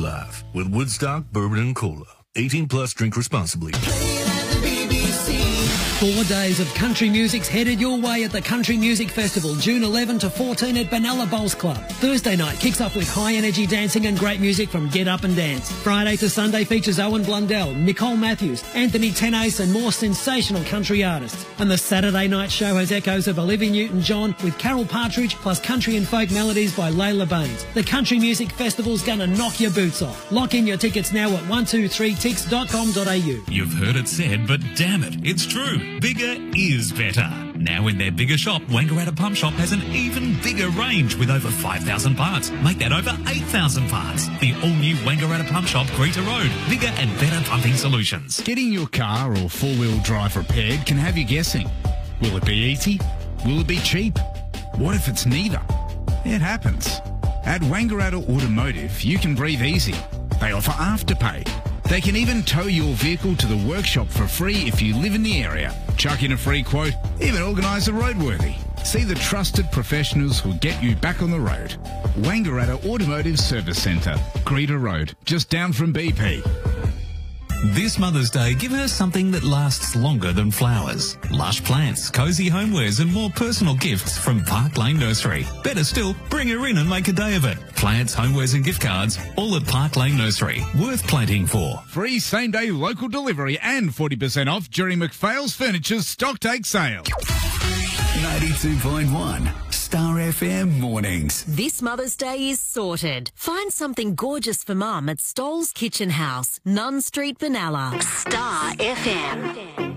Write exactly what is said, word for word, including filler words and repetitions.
life with Woodstock Bourbon and Cola. eighteen plus, drink responsibly. Four days of country music's headed your way at the Country Music Festival, June eleventh to fourteen at Benalla Bowls Club. Thursday night kicks off with high-energy dancing and great music from Get Up and Dance. Friday to Sunday features Owen Blundell, Nicole Matthews, Anthony Tenace and more sensational country artists. And the Saturday night show has echoes of Olivia Newton-John with Carol Partridge plus country and folk melodies by Layla Baines. The Country Music Festival's gonna knock your boots off. Lock in your tickets now at one two three tix dot com dot a u. You've heard it said, but damn it, it's true. Bigger is better. Now in their bigger shop, Wangaratta Pump Shop has an even bigger range with over five thousand parts. Make that over eight thousand parts. The all-new Wangaratta Pump Shop, Greta Road. Bigger and better pumping solutions. Getting your car or four-wheel drive repaired can have you guessing. Will it be easy? Will it be cheap? What if it's neither? It happens. At Wangaratta Automotive, you can breathe easy. They offer Afterpay. They can even tow your vehicle to the workshop for free if you live in the area. Chuck in a free quote, even organise a roadworthy. See the trusted professionals who'll get you back on the road. Wangaratta Automotive Service Centre, Greta Road, just down from B P. This Mother's Day, give her something that lasts longer than flowers. Lush plants, cosy homewares and more personal gifts from Park Lane Nursery. Better still, bring her in and make a day of it. Plants, homewares and gift cards, all at Park Lane Nursery. Worth planting for. Free same-day local delivery and forty percent off during McPhail's Furniture's Stocktake sale. ninety-two point one Star F M Mornings. This Mother's Day is sorted. Find something gorgeous for Mum at Stoll's Kitchen House, Nunn Street, Benalla. Star F M.